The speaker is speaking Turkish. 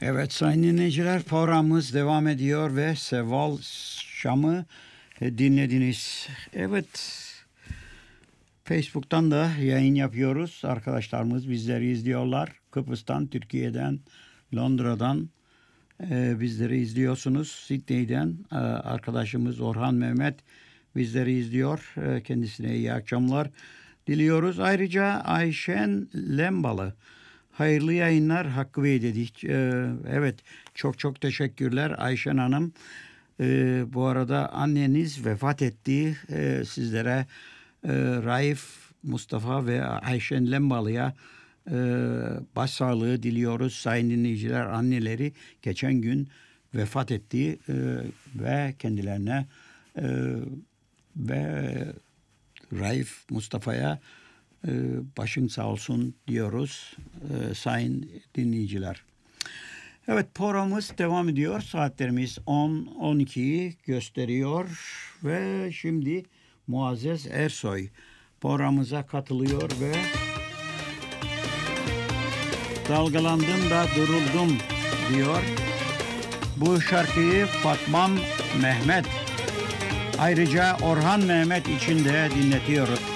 Evet sayın dinleyiciler, programımız devam ediyor ve Seval Şam'ı dinlediniz. Evet, Facebook'tan da yayın yapıyoruz. Arkadaşlarımız bizleri izliyorlar. Kıbrıs'tan, Türkiye'den, Londra'dan bizleri izliyorsunuz. Sydney'den arkadaşımız Orhan Mehmet bizleri izliyor. Kendisine iyi akşamlar diliyoruz. Ayrıca Ayşen Lembalı, hayırlı yayınlar Hakkı Bey dedik. Evet, çok teşekkürler Ayşen Hanım. Bu arada anneniz vefat etti. Sizlere Raif Mustafa ve Ayşen Lembalı'ya başsağlığı diliyoruz. Sayın dinleyiciler, anneleri geçen gün vefat etti ve kendilerine ve Raif Mustafa'ya başın sağ olsun diyoruz sayın dinleyiciler. Evet, programımız devam ediyor. Saatlerimiz 10-12'yi gösteriyor ve şimdi Muazzez Ersoy programımıza katılıyor ve dalgalandım da duruldum diyor. Bu şarkıyı Fatmam Mehmet, ayrıca Orhan Mehmet için de dinletiyoruz.